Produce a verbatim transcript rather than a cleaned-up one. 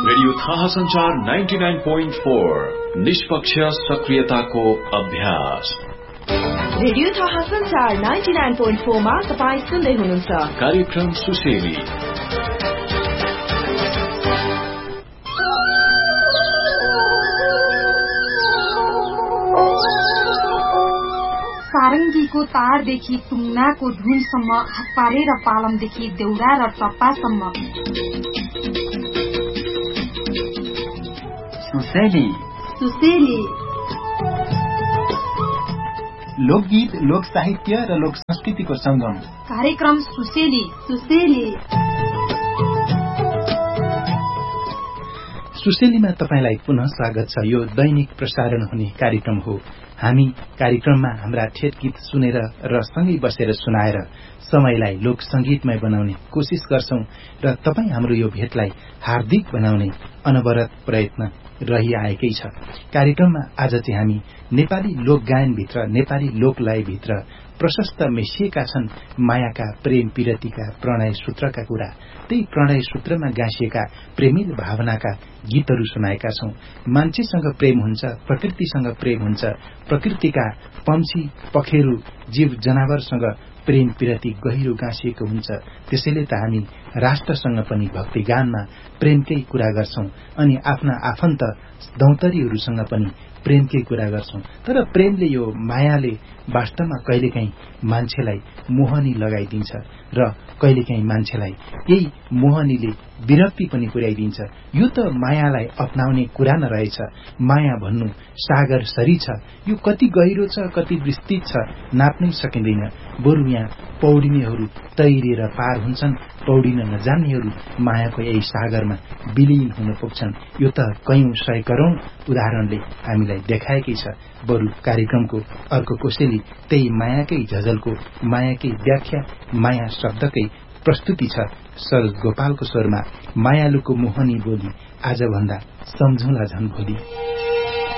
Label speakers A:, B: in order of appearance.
A: Radio थाहा संचार ninety nine point four निष्पक्ष सक्रियताको अभ्यास।
B: रेडियो थाहा संचार नाइन्टी नाइन पोइन्ट फोर मा तपाईं सुन्दै हुनुहुन्छ
A: कार्यक्रम सुसेली।
C: सारङ्गीको तारदेखि टुङ्नाको धुनसम्म, हातपारे र पालमदेखि देउरा र टप्पासम्म।
D: सुसेली
C: सुसेली
D: लोकगीत, लोक साहित्य र लोक संस्कृतिको संगम
C: कार्यक्रम सुसेली सुसेली
D: सुसेलीमा तपाईलाई पुनः स्वागत छ। यो दैनिक प्रसारण हुने कार्यक्रम हो। हामी कार्यक्रममा हाम्रा ठेट गीत सुनेर र सँगै बसेर सुनाएर समयलाई लोक संगीतमय बनाउने कोशिश गर्छौं र तपाई हाम्रो यो भेटलाई हार्दिक बनाउने अनवरत प्रयत्न रहिआएकै छ। कार्यक्रममा आज चाहिँ हामी नेपाली लोकगायनभित्र, नेपाली लोकलयभित्र प्रशस्त मेसिएका छन् मायाका, प्रेम पिरतीका, प्रणय सूत्रका कुरा। त्यही प्रणय सूत्रमा गाँसिएका प्रेमिल भावनाका गीतहरू सुनाएका छौं। मान्छेसँग प्रेम हुन्छ, प्रकृतिसँग प्रेम हुन्छ, प्रकृतिका पंक्षी पखेरू जीव जनावरसँग प्रेम पिरती गहिरो गाँसिएको हुन्छ। त्यसैले त हामी राष्ट्रसँग पनि भक्ति गानमा प्रेमकै कुरा गर्छौं अनि आफ्ना आफन्त दौतरीहरूसँग पनि प्रेमकै कुरा गर्छौं। तर प्रेमले, यो मायाले वास्तवमा कहिलेकाहीँ मान्छेलाई मोहनी लगाइदिन्छ र कहिलेकाहीँ मान्छेलाई यही मोहनीले विरक्ति पनि पुर्याइदिन्छ। यो त मायालाई अपनाउने कुरा न रहेछ। माया भन्नु सागर सरी छ। यो कति गहिरो छ, कति विस्तृत छ, नाप्नै सकिँदैन। बरु यहाँ पौडिनेहरू तैरिएर पार हुन्छन्, पौडिन नजान्नेहरू मायाको यही सागरमा विलीन हुन पुग्छन्। यो त कयौं सय करोड़ उदाहरणले हामीलाई देखाएकै छ। बरु कार्यक्रमको अर्को कोसेली त्यही मायाकै झझलको, मायाकै व्याख्या, माया शब्दकै प्रस्तुति छ। सरोज गोपालको स्वरमा मायालुको मोहनी बोली, आज भन्दा सम्झौला झन् भोलि।